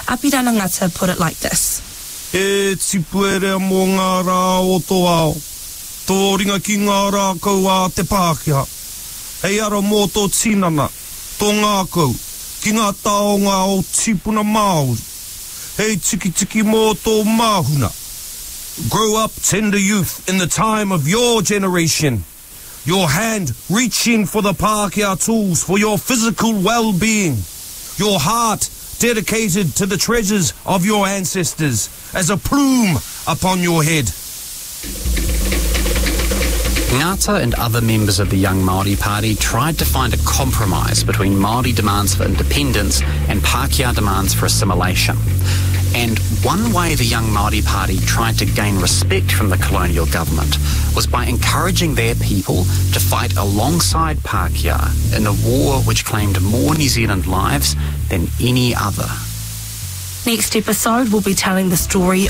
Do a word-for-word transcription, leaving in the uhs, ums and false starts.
Apirana Ngata put it like this. E tipuere mō ngā rā o tō ao. Tō ringa ki ngā rā kau a te Pākehā. Hei ara mō tō tinana, tō ngā kau, ki ngā taonga o tipuna Māori. Hei tiki tiki mō tō māhuna. Grow up, tender youth, in the time of your generation. Your hand reaching for the Pākehā tools for your physical well-being. Your heart dedicated to the treasures of your ancestors as a plume upon your head. Ngata and other members of the Young Māori Party tried to find a compromise between Māori demands for independence and Pākehā demands for assimilation. And one way the Young Māori Party tried to gain respect from the colonial government was by encouraging their people to fight alongside Pākehā in a war which claimed more New Zealand lives than any other. Next episode, we'll be telling the story